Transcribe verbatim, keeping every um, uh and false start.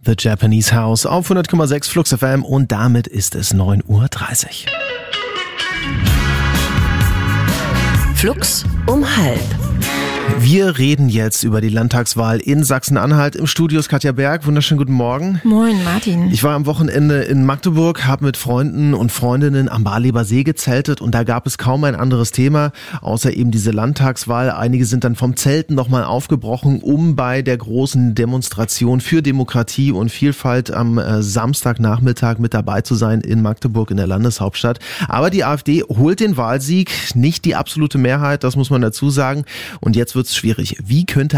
The Japanese House auf hundert Komma sechs Flux F M und damit ist es neun Uhr dreißig. Flux um halb. Wir reden jetzt über die Landtagswahl in Sachsen-Anhalt. Im Studio ist Katja Berg. Wunderschönen guten Morgen. Moin, Martin. Ich war am Wochenende in Magdeburg, habe mit Freunden und Freundinnen am Barleber See gezeltet und da gab es kaum ein anderes Thema, außer eben diese Landtagswahl. Einige sind dann vom Zelten nochmal aufgebrochen, um bei der großen Demonstration für Demokratie und Vielfalt am äh, Samstagnachmittag mit dabei zu sein in Magdeburg in der Landeshauptstadt. Aber die AfD holt den Wahlsieg, nicht die absolute Mehrheit, das muss man dazu sagen. Und jetzt wird's schwierig. Wie könnte